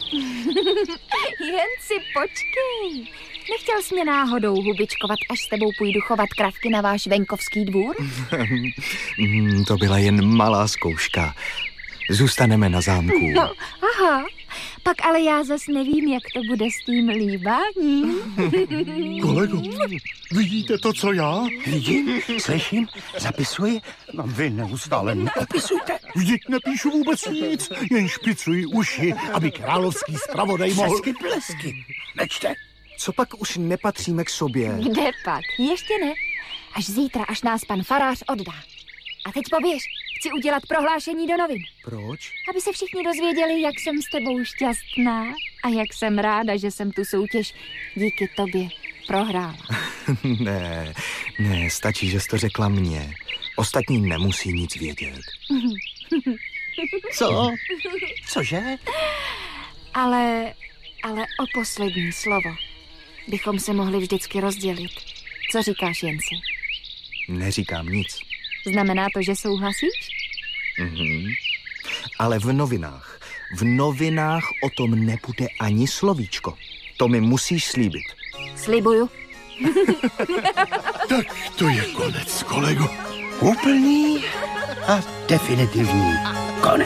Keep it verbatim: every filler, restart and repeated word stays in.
Jen si počkej. Nechtěl jsi mě náhodou hubičkovat, až s tebou půjdu chovat kravky na váš venkovský dvůr? To byla jen malá zkouška. Zůstaneme na zámku. No, aha. Pak ale já zas nevím, jak to bude s tím líbáním. Kolego, vidíte to, co já? Vidím, slyším, zapisuji. No, vy neustále neopisujte. Vždyť nepíšu vůbec nic, jen špicuji uši, aby královský zpravodaj mohl... Přesky plesky. Nečte. Co pak už nepatříme k sobě? Kde pak? Ještě ne. Až zítra, až nás pan farář oddá. A teď pověř, chci udělat prohlášení do novin. Proč? Aby se všichni dozvěděli, jak jsem s tebou šťastná a jak jsem ráda, že jsem tu soutěž díky tobě prohrála. Ne, ne, stačí, že jsi to řekla mně. Ostatní nemusí nic vědět. Co? Cože? Ale, ale o poslední slovo bychom se mohli vždycky rozdělit. Co říkáš, Jensi? Neříkám nic. Znamená to, že souhlasíš? Mhm. Ale v novinách, v novinách o tom nebude ani slovíčko. To mi musíš slíbit. Slibuju. Tak to je konec, kolego. Úplný a definitivní konec.